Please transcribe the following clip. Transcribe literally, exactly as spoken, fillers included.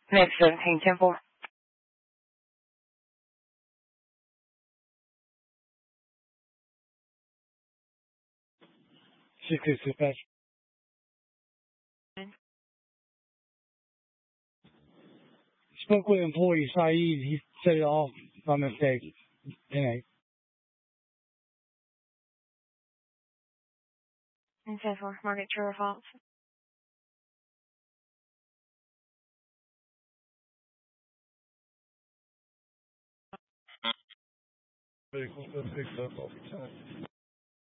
Next seventeen ten four. six six dispatch. Spoke with employee Saeed. He set it off by mistake. N A. And ten four. Market true or false. Vehicle picks up all the time.